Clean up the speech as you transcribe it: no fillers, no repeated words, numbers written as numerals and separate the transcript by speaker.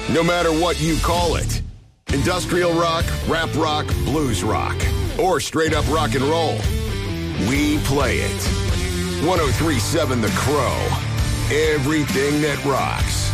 Speaker 1: No matter what you call it. Industrial rock, rap rock, blues rock, or straight up rock and roll. We play it. 103.7 The Crow. Everything that rocks.